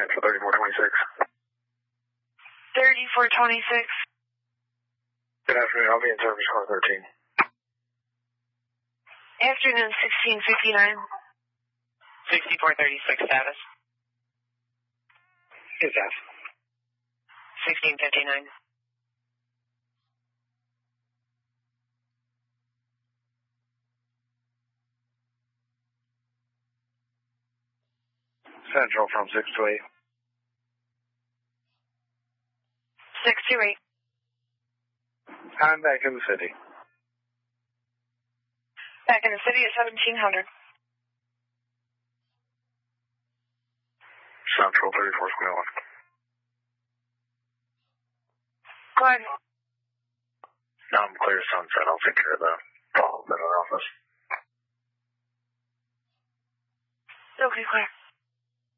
Central 3426. 3426. Good afternoon, I'll be in service car 13. Afternoon, 1659. 6436 status. Yes, F. 1659. Central from 6 to 8. 628. I'm back in the city. Back in the city at 1700. Central 34 Square 1. Go ahead. No, I'm clear as sunset. I'll take care of the follow-up in our office. Okay, clear.